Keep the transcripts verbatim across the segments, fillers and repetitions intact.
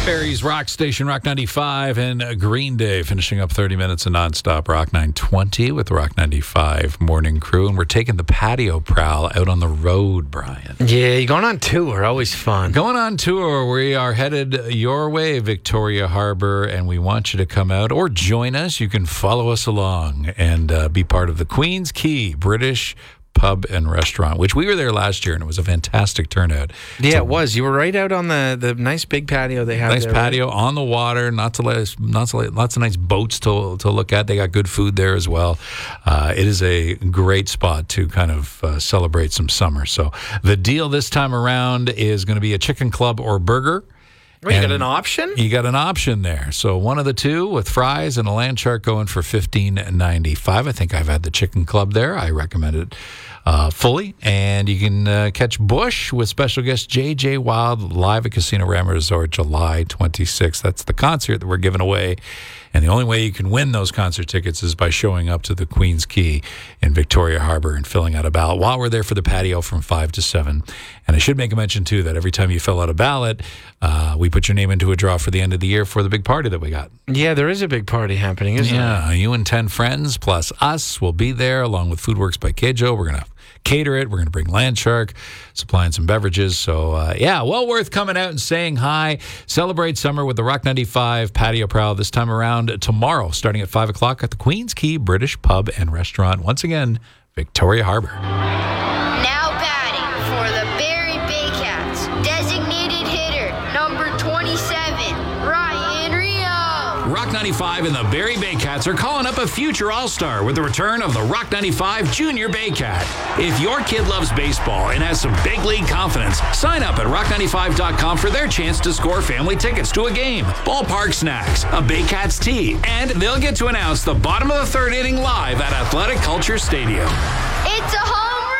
Barry's Rock Station, Rock ninety-five, and Green Day finishing up thirty minutes of nonstop Rock nine twenty with the Rock ninety-five morning crew. And we're taking the patio prowl out on the road, Brian. Yeah, you're going on tour. Always fun. Going on tour. We are headed your way, Victoria Harbor, and we want you to come out or join us. You can follow us along and uh, be part of the Queen's Quay British Pub and Restaurant, which we were there last year, and it was a fantastic turnout. Yeah, so, it was. You were right out on the, the nice big patio they have nice there. patio Right? on the water, not to let not to let, lots of nice boats to to look at. They got good food there as well. Uh, it is a great spot to kind of uh, celebrate some summer. So the deal this time around is going to be a chicken club or burger. Oh, you got an option? You got an option there. So one of the two with fries and a land shark going for fifteen ninety-five. I think I've had the chicken club there. I recommend it uh, fully. And you can uh, catch Bush with special guest J J Wild live at Casino Ram Resort July twenty-sixth. That's the concert that we're giving away. And the only way you can win those concert tickets is by showing up to the Queen's Quay in Victoria Harbor and filling out a ballot while we're there for the patio from five to seven. And I should make a mention, too, that every time you fill out a ballot, uh, we put your name into a draw for the end of the year for the big party that we got. Yeah, there is a big party happening, isn't yeah, there? Yeah, you and ten friends plus us will be there along with Foodworks by Kejo. We're going to cater it. We're going to bring Land Shark, supplying some beverages. So, uh, yeah, well worth coming out and saying hi. Celebrate summer with the Rock ninety-five Patio Prowl this time around tomorrow, starting at five o'clock at the Queen's Quay British Pub and Restaurant. Once again, Victoria Harbor. Now batting for the Barrie Baycats, designated hitter, number twenty-seven, Ryan Rio. Rock ninety-five and the Barrie Baycats are calling up a future All-Star with the return of the Rock ninety-five Junior Baycat. If your kid loves baseball and has some big league confidence, sign up at rock ninety-five dot com for their chance to score family tickets to a game, ballpark snacks, a Baycats tee, and they'll get to announce the bottom of the third inning live at Athletic Culture Stadium. It's a home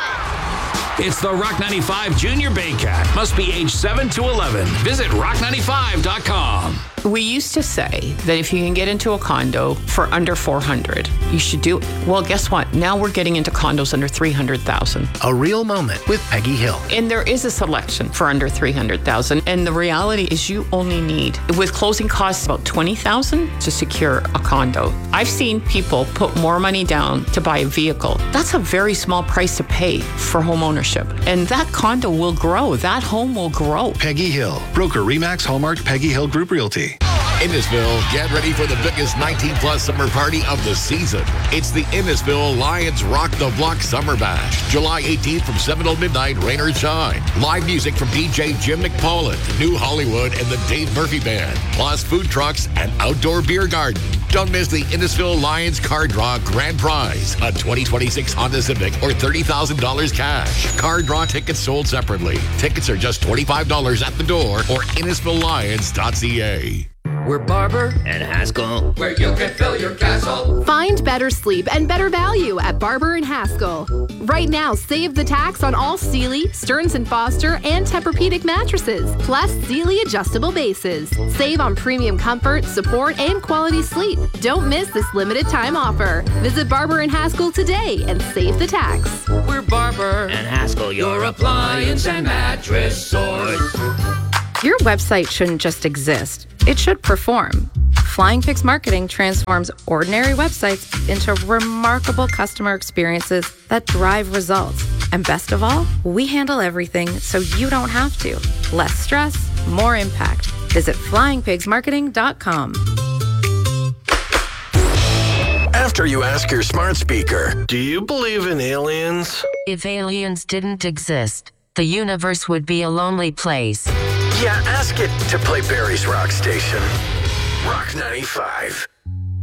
run! It's the Rock ninety-five Junior Baycat. Must be age seven to eleven. Visit rock ninety-five dot com. We used to say that if you can get into a condo for under four hundred, you should do it. Well, guess what? Now we're getting into condos under three hundred thousand. A real moment with Peggy Hill. And there is a selection for under three hundred thousand. And the reality is you only need, with closing costs about twenty thousand to secure a condo. I've seen people put more money down to buy a vehicle. That's a very small price to pay for home ownership. And that condo will grow. That home will grow. Peggy Hill, broker Remax Hallmark Peggy Hill Group Realty. Innisfil, get ready for the biggest nineteen plus summer party of the season. It's the Innisfil Lions Rock the Block Summer Bash. July eighteenth from seven till midnight, rain or shine. Live music from D J Jim McPolland, New Hollywood, and the Dave Murphy Band. Plus food trucks and outdoor beer garden. Don't miss the Innisfil Lions Car Draw Grand Prize, a twenty twenty-six Honda Civic or thirty thousand dollars cash. Car draw tickets sold separately. Tickets are just twenty-five dollars at the door or innisfil lions dot c a. We're Barber and Haskell, where you can fill your castle. Find better sleep and better value at Barber and Haskell. Right now, save the tax on all Sealy, Stearns and Foster, and Tempur-Pedic mattresses, plus Sealy adjustable bases. Save on premium comfort, support, and quality sleep. Don't miss this limited time offer. Visit Barber and Haskell today and save the tax. We're Barber and Haskell, your appliance and mattress source. Your website shouldn't just exist. It should perform. Flying Pigs Marketing transforms ordinary websites into remarkable customer experiences that drive results. And best of all, we handle everything so you don't have to. Less stress, more impact. Visit flying pigs marketing dot com. After you ask your smart speaker, do you believe in aliens? If aliens didn't exist, the universe would be a lonely place. Yeah, ask it to play Barry's Rock Station. Rock ninety-five.